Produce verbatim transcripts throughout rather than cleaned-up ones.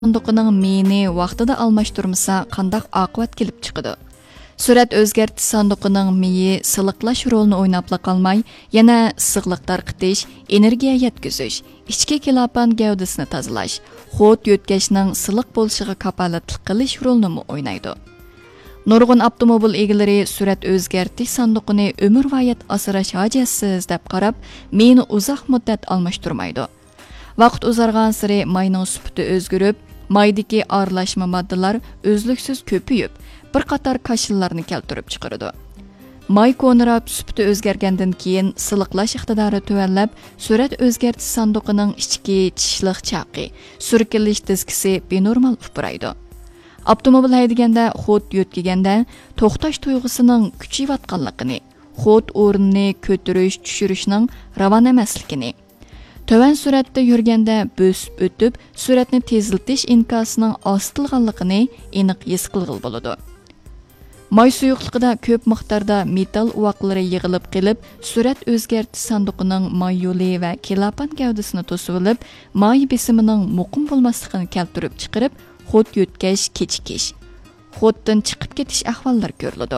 sanduqining meni vaqtida almashtirmasa qandaq oqibat kelib chiqadi. Surat o'zgartish sanduqining miyi siliqlash rolini o'ynab qolmay, yana issiqlik tarqitish, energiya yetkazish, ichki klapan gavdasini tozalash, xot yo'tkashning siliq bo'lishiga kafolatlik qilish rolini o'ynaydi. Nurg'un avtomobil egalari surat o'zgartish sanduqini umrvoyat asrash hojasiz deb qarab, meni uzoq muddat almashtirmaydi. Vaqt uzargan sari mayning sifati o'zgarib, maydagi aralashma moddalar o'zliksiz ko'payib, bir qator kashillarni keltirib chiqaradi. May konrab sifati o'zgargandan keyin siliqlash iqtidori tuvanlab, surat o'zgartish sanduqining ichki tishliq chaqi, surkilish diskisi benormal upraydi. Avtomobil haydaganda xot yo'tkaganda to'xtash tuyg'usining kuchayotganligini, xot o'rnini ko'tarish, tushirishning ravon emasligini, Töven suratda yurganda bösüp ötüp, suratni teziltish inkasining ostilganligini aniq his qilg'il bo'ladi. May suyuqligida ko'p miqdorda metal uvoqlari yig'ilib qilib, surat o'zgartish sanduqining may yo'li va klapan gavdasini to'sib olib, may besimining muqim bo'lmasligini keltirib chiqarib, xot yo'tkash kechikish, xotdan chiqib ketish ahvollari ko'riladi.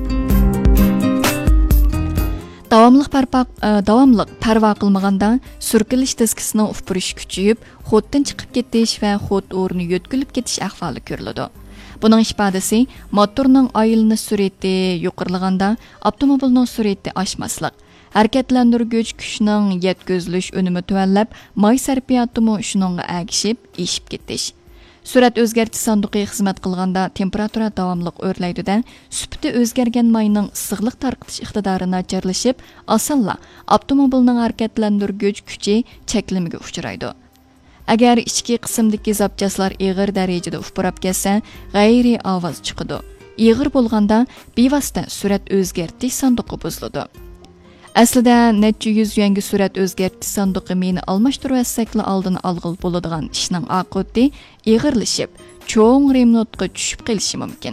Davamlıq parpaq, davamlıq parvo qilmaganda surkilish diskisining ufurishi kuchayib, xotdan chiqib ketish va xot o'rni yo'tkilib ketish ahvoli ko'riladi. Buning ifodasi motorning aylanish sur'ati yuqorilganda avtomobilning sur'ati oshmaslik, harakatlantirgich kuchning yetkazilish unumi tuvanlab, may sarfiyatimi shuningga agishib, eshib ketish. Surat o'zgartish sanduqi xizmat qilganda temperatura davomliq o'rlaydida, sifati o'zgargan mayning issiqlik tarqitish iqtidori nacharlashib, osonla avtomobilning harakatlantirgich kuchi cheklimiga uchraydi. Agar ichki qismdagi zapchaslar ig'ir darajada ufurab ketsa, g'ayri ovoz chiqadi. Ig'ir bo'lganda bevosita surat o'zgartish sanduqi buziladi. Aslida necha yuz yangi surat o'zgartish sanduqi meni almashtirib asakla oldini olg'il bo'ladigan ishning oqibati ig'irlashib, cho'ng remnotga tushib qolishi mumkin.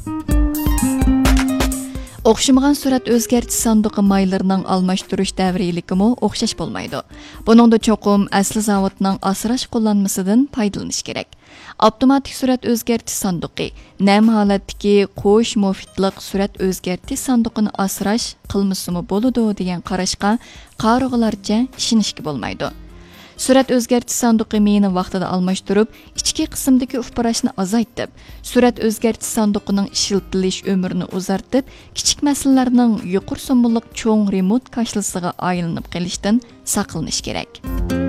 O'xshamagan surat o'zgartish sanduqi maylarining almashtirish davriligimi o'xshash bo'lmaydi. Buningda cho'qim asli zavodning asrash qo'llanmasidan foydalanish kerak. Avtomatik surat o'zgartish sanduqi nam holatdagi qo'sh mufitliq surat o'zgartish sanduqini asrash qilmisimi bo'ladi degan qarashga qarog'larcha ishonishga bo'lmaydi. Surat o'zgartish sanduqi meni vaqtida almashtirib, ichki qismdagi ufparashni azaytib, surat o'zgartish sanduqining ishiltilish umrini uzartib, kichik masalalarning yuqori so'mliq cho'ng remot kashlisiga aylanib qolishdan saqlanish kerak.